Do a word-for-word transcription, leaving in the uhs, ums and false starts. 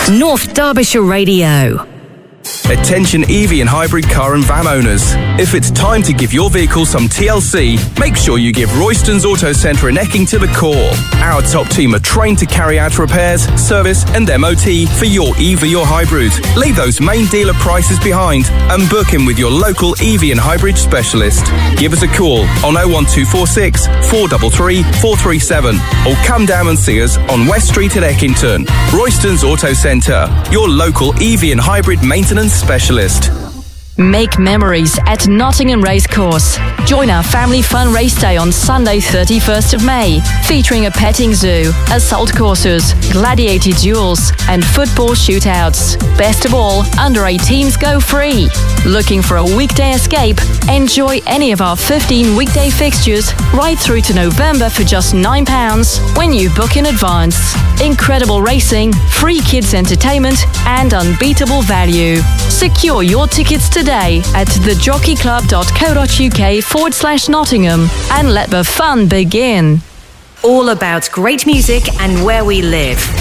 North Derbyshire Radio. Attention E V and hybrid car and van owners. If it's time to give your vehicle some T L C, make sure you give Royston's Auto Centre in Eckington a call. Our top team are trained to carry out repairs, service and M O T for your E V or hybrid. Leave those main dealer prices behind and book in with your local E V and hybrid specialist. Give us a call on oh one two four six, four three three, four three seven or come down and see us on West Street at Eckington. Royston's Auto Centre, your local E V and hybrid maintenance specialist. Make memories at Nottingham Racecourse. Join our family fun race day on Sunday thirty-first of May, featuring a petting zoo, assault courses, gladiator duels and football shootouts. Best of all, under eighteens go free. Looking for a weekday escape? Enjoy any of our fifteen weekday fixtures right through to November for just nine pounds when you book in advance. Incredible racing, free kids entertainment and unbeatable value. Secure your tickets today at thejockeyclub.co.uk forward slash Nottingham and let the fun begin. All about great music and where we live.